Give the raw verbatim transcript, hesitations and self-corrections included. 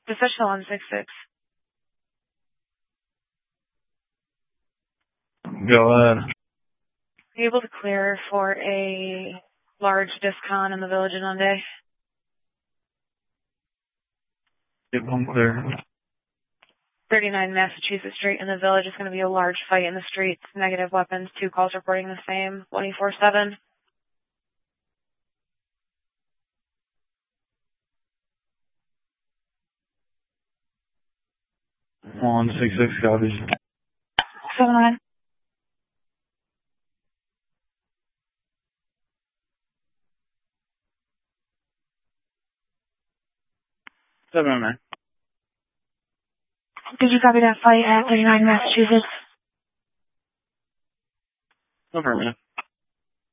Official on six six. Go ahead. Able to clear for a large discount in the Village in Monday. Get one clear. thirty-nine Massachusetts Street in the Village is going to be a large fight in the streets. Negative weapons. Two calls reporting the same. twenty-four seven. One six six copies. seven nine. Seven nine. Did you copy that fight at thirty-nine Massachusetts? No problem.